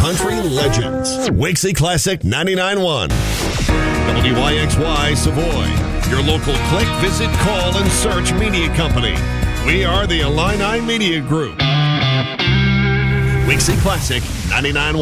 country legends. Wixie Classic 99.1. WYXY Savoy, your local click, visit, call, and search media company. We are the Illini Media Group. Wixie Classic 99.1.